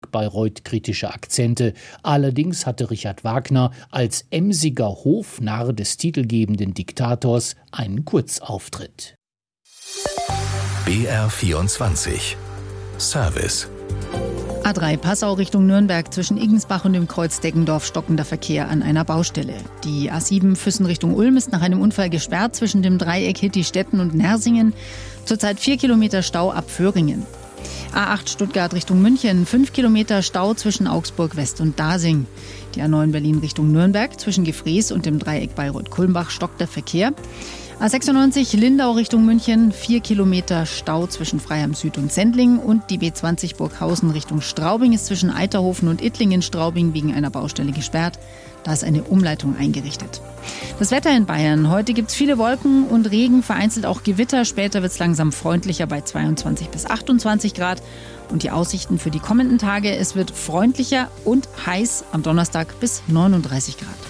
Bayreuth kritische Akzente. Allerdings hatte Richard Wagner als emsiger Hofnarr des titelgebenden Diktators einen Kurzauftritt. BR24 Service. A3 Passau Richtung Nürnberg zwischen Iggensbach und dem Kreuz Deggendorf stockender Verkehr an einer Baustelle. Die A7 Füssen Richtung Ulm ist nach einem Unfall gesperrt zwischen dem Dreieck Hitti-Stetten und Nersingen. Zurzeit 4 Kilometer Stau ab Föhringen. A8 Stuttgart Richtung München, 5 Kilometer Stau zwischen Augsburg West und Dasing. Die A9 Berlin Richtung Nürnberg zwischen Gefrees und dem Dreieck Bayreuth-Kulmbach stockt der Verkehr. A96 Lindau Richtung München, 4 Kilometer Stau zwischen Freiham Süd und Sendling und die B20 Burghausen Richtung Straubing ist zwischen Eiterhofen und Ittlingen-Straubing wegen einer Baustelle gesperrt. Da ist eine Umleitung eingerichtet. Das Wetter in Bayern. Heute gibt es viele Wolken und Regen, vereinzelt auch Gewitter. Später wird es langsam freundlicher bei 22 bis 28 Grad. Und die Aussichten für die kommenden Tage, es wird freundlicher und heiß am Donnerstag bis 39 Grad.